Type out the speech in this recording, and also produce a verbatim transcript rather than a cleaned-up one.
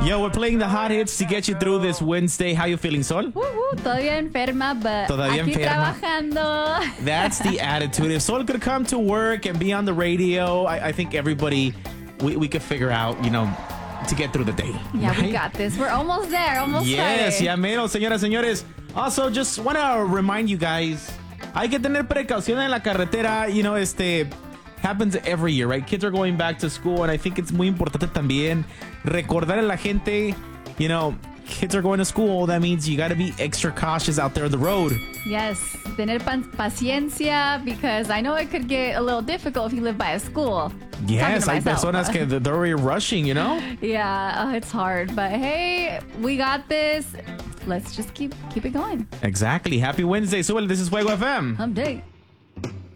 Yo, we're playing the hot hits to get you through this Wednesday. How you feeling, Sol? Uh, uh, todavía enferma, but Todavía aquí enferma. trabajando. That's the attitude. If Sol could come to work and be on the radio, I, I think everybody, we, we could figure out, you know, to get through the day. Yeah, right? we got this. We're almost there. Almost Yes, Friday. ya mero, señoras, señores. Also, just want to remind you guys, hay que tener precaución en la carretera. You know, este happens every year, right? Kids are going back to school, and I think it's muy importante también recordar a la gente, you know, kids are going to school. That means you got to be extra cautious out there on the road. Yes, tener pan- paciencia, because I know it could get a little difficult if you live by a school. Yes, hay Talking to myself, personas but- que they're already rushing, you know? Yeah, uh, it's hard, but hey, we got this. Let's just keep keep it going. Exactly. Happy Wednesday. So, this is Fuego F M. Hump day.